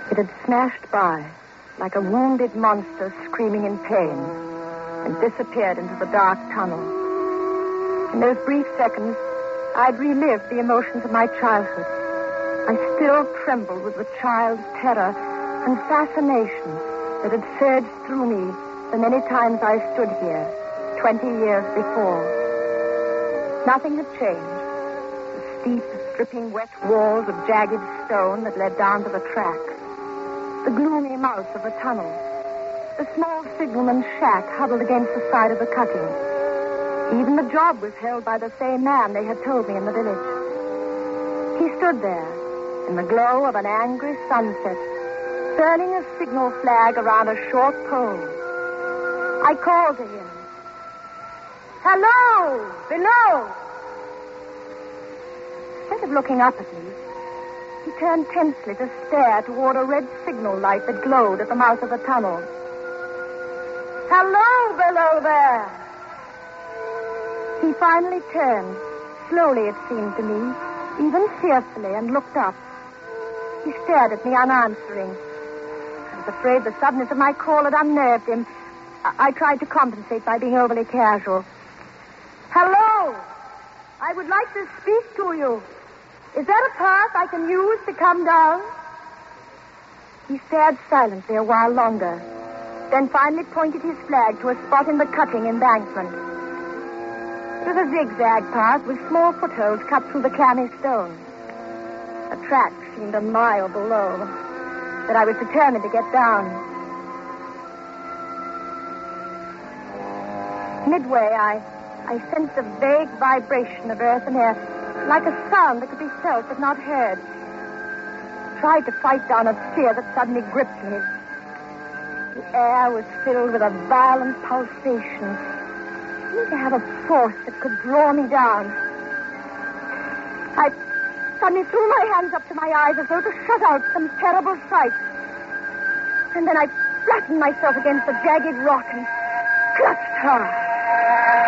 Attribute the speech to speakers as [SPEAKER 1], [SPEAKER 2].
[SPEAKER 1] It had smashed by, like a wounded monster screaming in pain, and disappeared into the dark tunnel. In those brief seconds, I'd relived the emotions of my childhood. I still trembled with the child's terror and fascination that had surged through me the many times I stood here 20 years before. Nothing had changed. The steep, dripping wet walls of jagged stone that led down to the tracks. The gloomy mouth of the tunnel. The small signalman's shack huddled against the side of the cutting. Even the job was held by the same man they had told me in the village. He stood there, in the glow of an angry sunset, furling a signal flag around a short pole. I called to him. Hello! Below! Instead of looking up at me, he turned tensely to stare toward a red signal light that glowed at the mouth of the tunnel. Hello, below there! He finally turned, slowly it seemed to me, even fearfully, and looked up. He stared at me unanswering. I was afraid the suddenness of my call had unnerved him. I tried to compensate by being overly casual. Hello! I would like to speak to you. Is there a path I can use to come down? He stared silently a while longer, then finally pointed his flag to a spot in the cutting embankment. It was a zigzag path with small footholds cut through the clammy stone. A track seemed a mile below, but I was determined to get down. Midway, I sensed a vague vibration of earth and air, like a sound that could be felt but not heard. I tried to fight down a fear that suddenly gripped me. The air was filled with a violent pulsation. I seemed to have a force that could draw me down. I suddenly threw my hands up to my eyes as though to shut out some terrible sight. And then I flattened myself against the jagged rock and clutched hard.